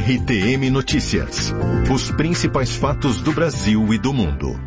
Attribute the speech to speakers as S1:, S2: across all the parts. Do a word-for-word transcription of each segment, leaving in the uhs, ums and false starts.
S1: R T M Notícias. Os principais fatos do Brasil e do mundo.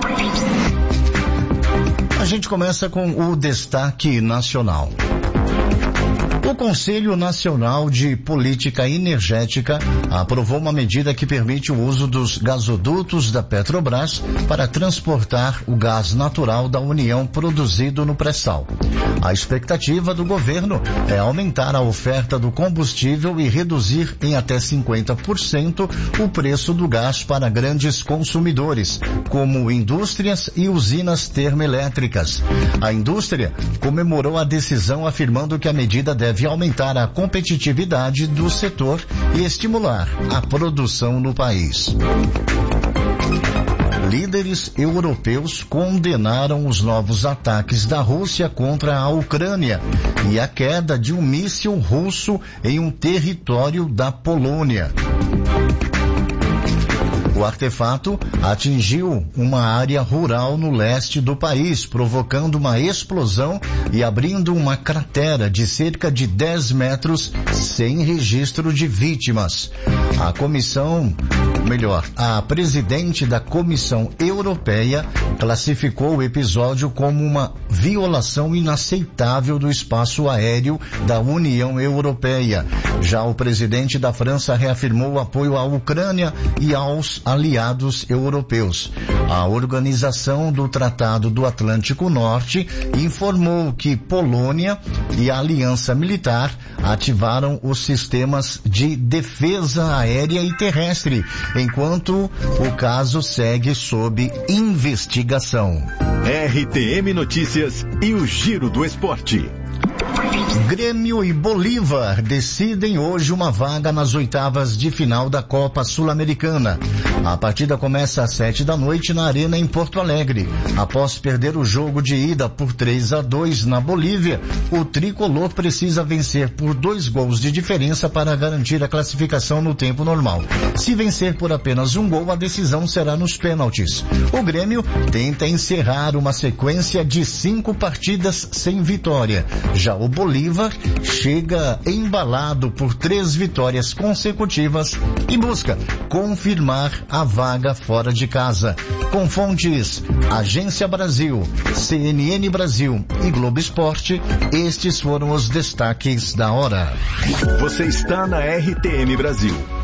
S2: A gente começa com o destaque nacional. O Conselho Nacional de Política Energética aprovou uma medida que permite o uso dos gasodutos da Petrobras para transportar o gás natural da União produzido no pré-sal. A expectativa do governo é aumentar a oferta do combustível e reduzir em até cinquenta por cento o preço do gás para grandes consumidores, como indústrias e usinas termoelétricas. A indústria comemorou a decisão, afirmando que a medida deve aumentar a competitividade do setor e estimular a produção no país. Líderes europeus condenaram os novos ataques da Rússia contra a Ucrânia e a queda de um míssil russo em um território da Polônia. O artefato atingiu uma área rural no leste do país, provocando uma explosão e abrindo uma cratera de cerca de dez metros sem registro de vítimas. A comissão, melhor, a presidente da Comissão Europeia classificou o episódio como uma violação inaceitável do espaço aéreo da União Europeia. Já o presidente da França reafirmou o apoio à Ucrânia e aos aliados europeus. A Organização do Tratado do Atlântico Norte informou que Polônia e a Aliança Militar ativaram os sistemas de defesa aérea e terrestre, enquanto o caso segue sob investigação.
S1: R T M Notícias e o Giro do Esporte.
S2: Grêmio e Bolívar decidem hoje uma vaga nas oitavas de final da Copa Sul-Americana. A partida começa às sete da noite na Arena em Porto Alegre. Após perder o jogo de ida por três a dois na Bolívia, o tricolor precisa vencer por dois gols de diferença para garantir a classificação no tempo normal. Se vencer por apenas um gol, a decisão será nos pênaltis. O Grêmio tenta encerrar uma sequência de cinco partidas sem vitória. Já o Bolívar chega embalado por três vitórias consecutivas e busca confirmar a vaga fora de casa. Com fontes Agência Brasil, C N N Brasil e Globo Esporte, estes foram os destaques da hora.
S1: Você está na R T M Brasil.